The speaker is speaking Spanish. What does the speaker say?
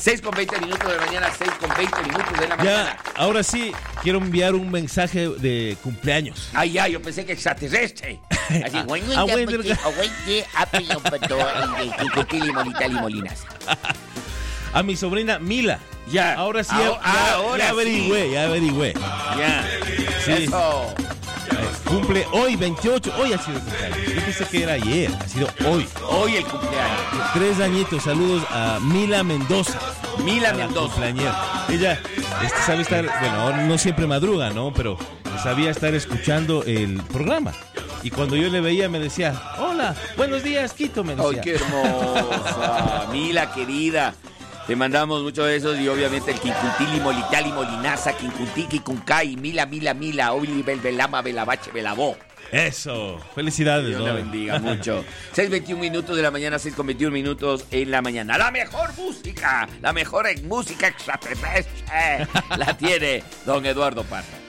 6:20 minutos de la mañana, 6:20 minutos de la mañana. Ya, ahora sí, quiero enviar un mensaje de cumpleaños. Ay, ya, yo pensé que extraterrestre. Así, A mi sobrina Mila. Ya. Ahora sí, ahora ya averigüé. Ya. Sí. Eso. Cumple hoy, 28. Hoy ha sido el cumpleaños. Yo pensé que era ayer. Ha sido hoy. Hoy el cumpleaños. 3 añitos. Saludos a Mila Mendoza. Mila Mendoza. Cumpleañera. Ella sabe estar, bueno, no siempre madruga, ¿no? Pero sabía estar escuchando el programa. Y cuando yo le veía me decía, hola, buenos días, Quito, me decía. ¡Ay, qué hermosa! Mila, querida. Te mandamos muchos besos y obviamente el Quincutili, Molitali, Molinaza, Quincutiqui, Cuncay, Mila, Obili, Belama, Belabache, Belabó. Eso, felicidades. Dios la bendiga mucho. 6:21 minutos de la mañana, 6:21 minutos en la mañana. La mejor música extraterrestre la tiene don Eduardo Parra.